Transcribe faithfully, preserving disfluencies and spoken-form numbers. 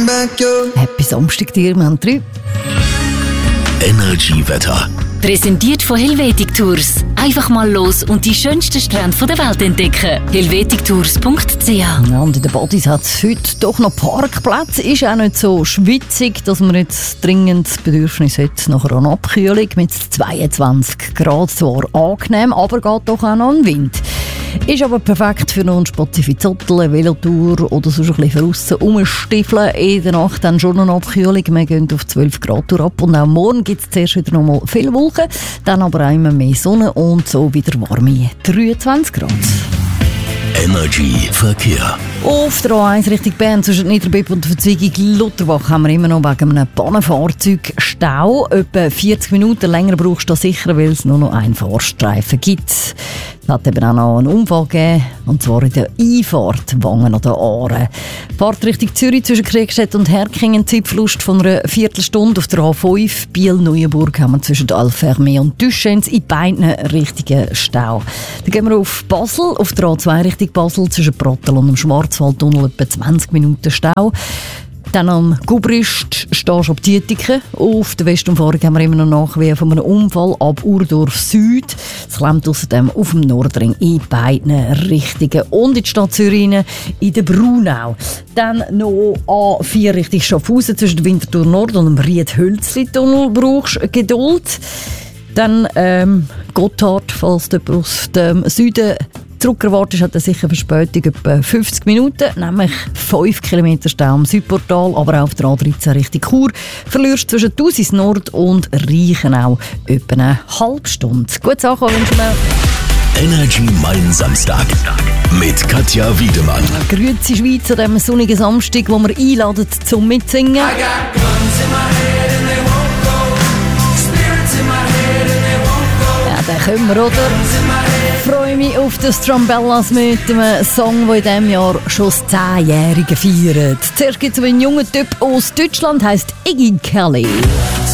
Happy Samstag dir, wir haben drei. Energy-Wetter. Präsentiert von Helvetic Tours. Einfach mal los und die schönsten Strände der Welt entdecken. helvetic tours punkt c h. Ja, und in den Bodies hat es heute doch noch Parkplätze. Ist auch nicht so schwitzig, dass man jetzt dringend das Bedürfnis hat nach einer Abkühlung. Mit zweiundzwanzig Grad zwar angenehm, aber geht doch auch noch ein Wind. Ist aber perfekt für einen Spazifizottel, eine Velotour oder so ein bisschen draussen rumstiefeln. In der Nacht dann schon eine Abkühlung. Wir gehen auf zwölf Grad ab. Und auch morgen gibt es zuerst wieder noch mal viele Wolken, dann aber auch immer mehr Sonne und so wieder warme dreiundzwanzig Grad. Energy Verkehr. Auf der A eins Richtung Bern zwischen Niederbipp und der Verzweigung Lutterbach haben wir immer noch wegen einem Pannenfahrzeug Stau. Etwa vierzig Minuten länger brauchst du sicher, weil es nur noch einen Fahrstreifen gibt. Es hat eben auch noch einen Unfall gegeben, und zwar in der Einfahrt Wangen an der Aare. Fahrt Richtung Zürich zwischen Kriegstedt und Herkingen, Zeitverlust von einer Viertelstunde. Auf der A fünf Biel-Neuenburg haben wir zwischen Alfermee und Düschenz in beiden richtigen Stau. Dann gehen wir auf Basel, auf der A zwei Richtung Basel zwischen Prattel und dem Schwarzwaldtunnel etwa zwanzig Minuten Stau. Dann am Gubrist stehst du ab Dietiken. Auf der Westumfahrung haben wir immer noch Nachwehen von einem Unfall ab Urdorf Süd. Es klemmt außerdem auf dem Nordring in beiden Richtungen. Und in die Stadt Zürich in der Brunau. Dann noch A vier Richtung Schaffhausen zwischen Winterthur Nord und dem Ried-Hölzli-Tunnel brauchst du Geduld. Dann ähm, Gotthard, falls du aus dem Süden zurückerwartet, hat er sicher Verspätung etwa fünfzig Minuten, nämlich fünf Kilometer Stau am Südportal, aber auch auf der A dreizehn Richtung Chur verlierst zwischen Thusis Nord und Reichenau etwa eine halbe Stunde. Gutes Ankommen wünschen wir. Energy Mein Samstag mit Katja Wiedemann. Grüezi Schweiz an diesem sonnigen Samstag, wo wir einladen zum Mitsingen. Den können wir, oder? Ich freue mich auf die Strumbellas mit einem Song, der in diesem Jahr schon das Zehnjährige feiert. Zuerst gibt es einen jungen Typ aus Deutschland, heisst Iggy Kelly.